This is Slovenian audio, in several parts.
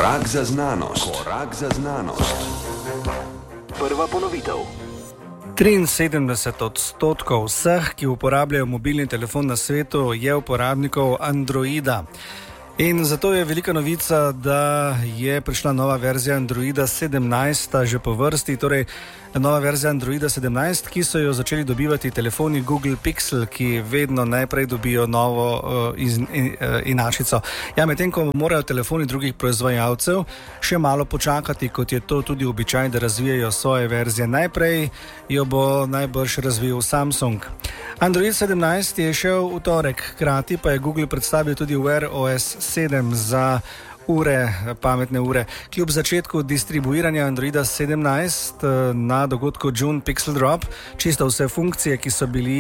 Korak za znanost. Korak za znanost. Prva ponovitev. 73% vseh, ki uporabljajo mobilni telefon na svetu, je uporabnikov Androida. In zato je velika novica, da je prišla nova verzija Androida 17, že po vrsti, torej nova verzija Androida 17, ki so jo začeli dobivati telefoni Google Pixel, ki vedno najprej dobijo novo inačico. Ja, medtem ko morajo telefoni drugih proizvajalcev še malo počakati, kot je to tudi običaj, da razvijajo svoje verzije. Najprej jo bo najbrž razvil Samsung. Android 17 je šel v torek, hkrati pa je Google predstavil tudi Wear OS 7 za pametne ure. Kljub začetku distribuiranja Androida 17 na dogodku June Pixel Drop, čisto vse funkcije, ki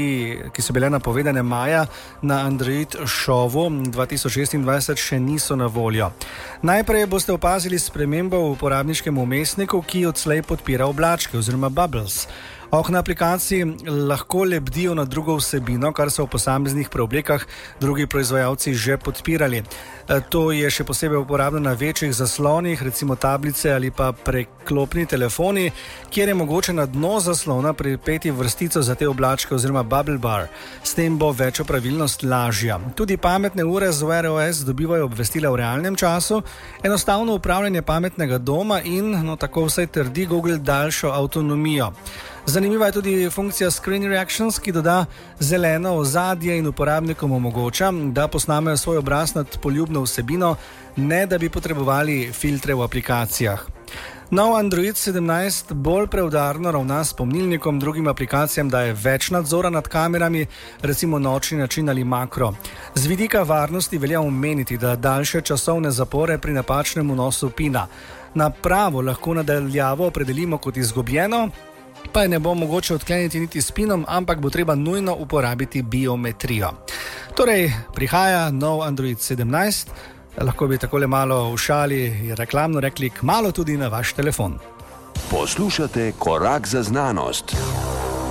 so bile napovedane maja na Android Showu 2026, še niso na voljo. Najprej boste opazili spremembo v uporabniškem vmesniku, ki odslej podpira oblačke oziroma bubbles. Okna aplikacij lahko lebdijo na drugo vsebino, kar so v posameznih preoblekah drugi proizvajalci že podpirali. To je še posebej uporabno na večjih zaslonih, recimo tablice ali pa preklopni telefoni, kjer je mogoče na dno zaslona pripeti vrstico za te oblačke oziroma bubble bar. S tem bo večjo pravilnost lažja. Tudi pametne ure z Wear OS dobivajo obvestila v realnem času, enostavno upravljanje pametnega doma in, tako vsaj trdi Google, daljšo avtonomijo. Zanimiva je tudi funkcija Screen Reactions, ki doda zeleno ozadje in uporabnikom omogoča, da posnamejo svoj obraz nad poljubno vsebino, ne da bi potrebovali filtre v aplikacijah. Nov Android 17 bolj preudarno ravna s pomnilnikom, drugim aplikacijam daje več nadzora nad kamerami, recimo nočni način ali makro. Z vidika varnosti velja omeniti, da daljše časovne zapore pri napačnem vnosu pina. Napravo lahko nadaljavo opredelimo kot izgubljeno, pa je ne bo mogoče odkleniti niti s pinom, ampak bo treba nujno uporabiti biometrijo. Torej, prihaja nov Android 17, lahko bi takole malo v šali reklamno rekli, kmalu tudi na vaš telefon. Poslušate Korak za znanost.